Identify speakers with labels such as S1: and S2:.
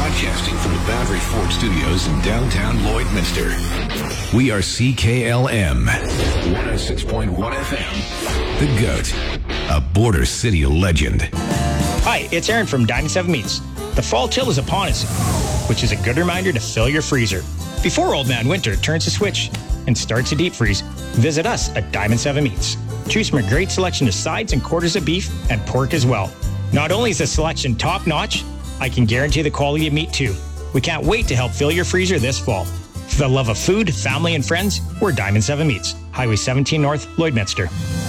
S1: Broadcasting from the Boundary Ford Studios in downtown Lloydminster. We are CKLM 106.1 FM. The GOAT, a Border City legend.
S2: Hi, it's Aaron from Diamond 7 Meats. The fall chill is upon us, which is a good reminder to fill your freezer. Before Old Man Winter turns the switch and starts to deep freeze, visit us at Diamond 7 Meats. Choose from a great selection of sides and quarters of beef and pork as well. Not only is the selection top-notch, I can guarantee the quality of meat too. We can't wait to help fill your freezer this fall. For the love of food, family, and friends, we're Diamond 7 Meats. Highway 17 North, Lloydminster.